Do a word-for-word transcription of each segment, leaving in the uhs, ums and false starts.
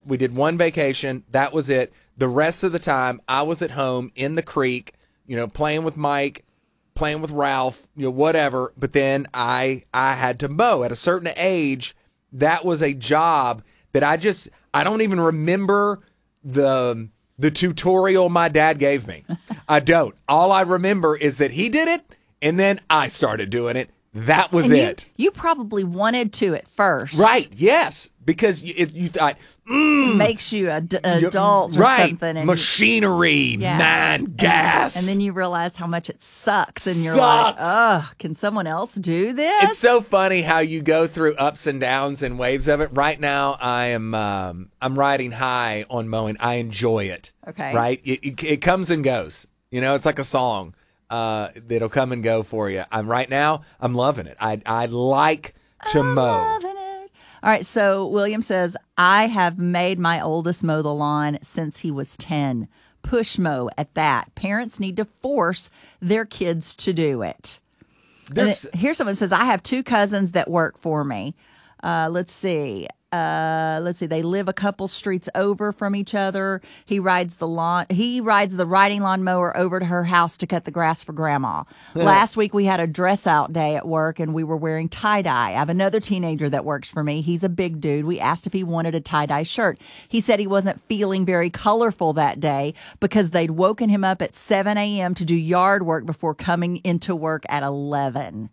We did one vacation. That was it. The rest of the time, I was at home in the creek, you know, playing with Mike, playing with Ralph, you know, whatever. But then I I had to mow at a certain age. That was a job that I just I don't even remember the the tutorial my dad gave me. I don't. All I remember is that he did it, and then I started doing it. That was and it. You, you probably wanted to at first. Right, yes. Because you, it, you thought, mm, it makes you an adult or right. something. And Machinery, you, yeah. man, gas. And, and then you realize how much it sucks. And you're Sucks. like, oh, can someone else do this? It's so funny how you go through ups and downs and waves of it. Right now, I am um, I'm riding high on mowing. I enjoy it. Okay. Right? It, it, it comes and goes. You know, it's like a song. Uh, that'll come and go for you. I'm right now. I'm loving it. I I like to I'm mow. Loving it. All right. So William says, I have made my oldest mow the lawn since he was ten. Push mow at that. Parents need to force their kids to do it. And it here's someone says, I have two cousins that work for me. Uh, let's see. Uh, let's see. They live a couple streets over from each other. He rides the lawn. He rides the riding lawnmower over to her house to cut the grass for Grandma. Last week we had a dress out day at work, and we were wearing tie dye. I have another teenager that works for me. He's a big dude. We asked if he wanted a tie dye shirt. He said he wasn't feeling very colorful that day because they'd woken him up at seven a.m. to do yard work before coming into work at eleven.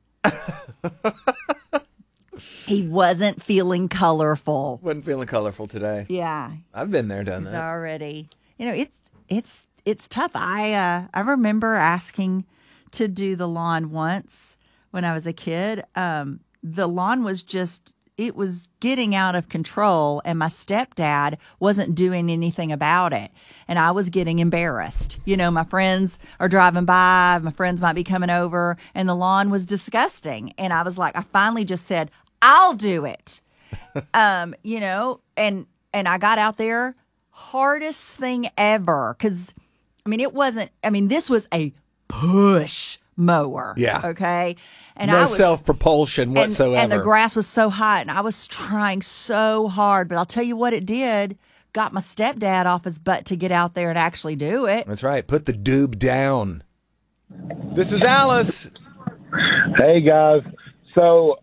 He wasn't feeling colorful. Wasn't feeling colorful today. Yeah. I've been there, done He's that. already, you know, it's, it's, it's tough. I, uh, I remember asking to do the lawn once when I was a kid. Um, the lawn was just, it was getting out of control, and my stepdad wasn't doing anything about it. And I was getting embarrassed. You know, my friends are driving by, my friends might be coming over, and the lawn was disgusting. And I was like, I finally just said, I'll do it. um, you know, and, and I got out there, hardest thing ever. Cause I mean, it wasn't, I mean, this was a push mower. Yeah. Okay. And no I was, self-propulsion whatsoever. And, and the grass was so hot, and I was trying so hard, but I'll tell you what it did. Got my stepdad off his butt to get out there and actually do it. That's right. Put the doob down. This is Alice. Hey, guys. So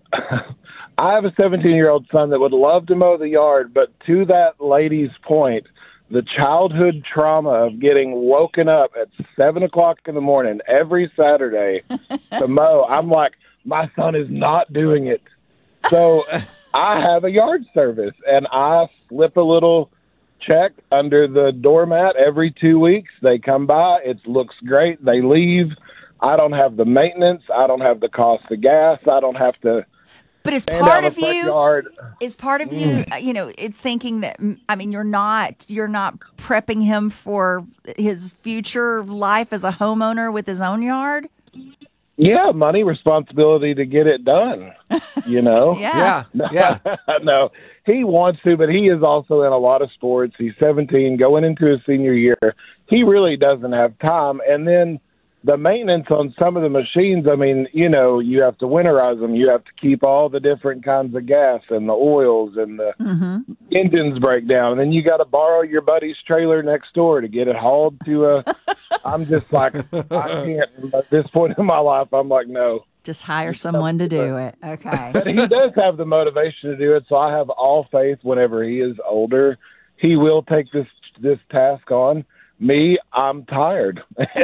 I have a seventeen-year-old son that would love to mow the yard, but to that lady's point, the childhood trauma of getting woken up at seven o'clock in the morning every Saturday to mow, I'm like, my son is not doing it. So I have a yard service, and I slip a little check under the doormat every two weeks. They come by. It looks great. They leave. I don't have the maintenance. I don't have the cost of gas. I don't have to. But as stand part out of in the front you, yard. is part of you, uh, you know, it, thinking that, mm, I mean, you're not, you're not prepping him for his future life as a homeowner with his own yard? Yeah, money, responsibility to get it done, you know? Yeah. Yeah. Yeah. No, he wants to, but he is also in a lot of sports. He's seventeen, going into his senior year. He really doesn't have time. And then the maintenance on some of the machines, I mean, you know, you have to winterize them. You have to keep all the different kinds of gas and the oils, and the Mm-hmm. engines break down. And then you got to borrow your buddy's trailer next door to get it hauled to a – I'm just like, I can't – at this point in my life, I'm like, no. Just hire someone to do it. Okay. But he does have the motivation to do it, so I have all faith whenever he is older, he will take this this task on. Me, I'm tired.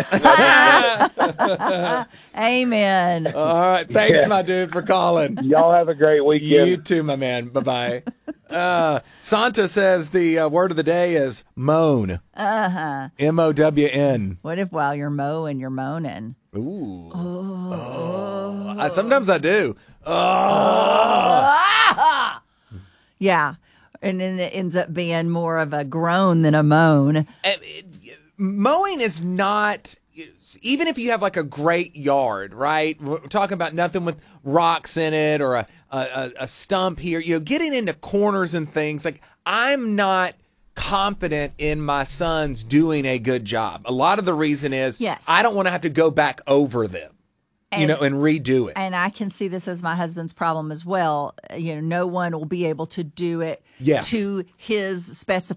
Amen. All right. Thanks, Yeah. my dude, for calling. Y'all have a great weekend. You too, my man. Bye-bye. Uh, Santa says the uh, word of the day is moan. Uh-huh. M O W N. What if while you're mowing, you're moaning? Ooh. Oh. Oh. I, sometimes I do. Oh. Yeah. And then it ends up being more of a groan than a moan. Uh, it- Mowing is not, even if you have like a great yard, right? We're talking about nothing with rocks in it or a, a, a stump here, you know, getting into corners and things. Like, I'm not confident in my sons doing a good job. A lot of the reason is Yes. I don't want to have to go back over them, And- you know, and redo it. And I can see this as my husband's problem as well. You know, no one will be able to do it Yes. to his